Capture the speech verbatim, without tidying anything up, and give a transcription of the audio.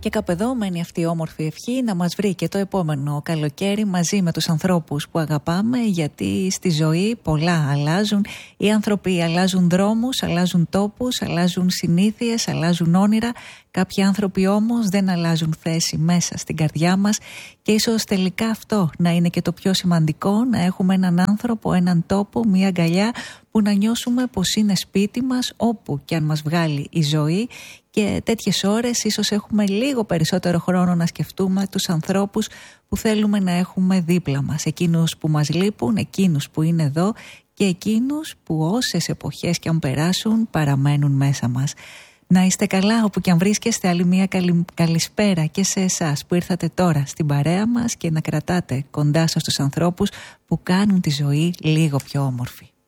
Και κάπου εδώ μένει αυτή η όμορφη ευχή να μας βρει και το επόμενο καλοκαίρι μαζί με τους ανθρώπους που αγαπάμε, γιατί στη ζωή πολλά αλλάζουν. Οι άνθρωποι αλλάζουν δρόμους, αλλάζουν τόπους, αλλάζουν συνήθειες, αλλάζουν όνειρα. Κάποιοι άνθρωποι όμως δεν αλλάζουν θέση μέσα στην καρδιά μας και ίσως τελικά αυτό να είναι και το πιο σημαντικό, να έχουμε έναν άνθρωπο, έναν τόπο, μια αγκαλιά που να νιώσουμε πως είναι σπίτι μας όπου και αν μας βγάλει η ζωή. Και τέτοιες ώρες ίσως έχουμε λίγο περισσότερο χρόνο να σκεφτούμε τους ανθρώπους που θέλουμε να έχουμε δίπλα μας, εκείνους που μας λείπουν, εκείνους που είναι εδώ και εκείνους που όσες εποχές και αν περάσουν παραμένουν μέσα μας. Να είστε καλά όπου και αν βρίσκεστε. Άλλη μια καλη, καλησπέρα και σε εσάς που ήρθατε τώρα στην παρέα μας και να κρατάτε κοντά σας τους ανθρώπους που κάνουν τη ζωή λίγο πιο όμορφη.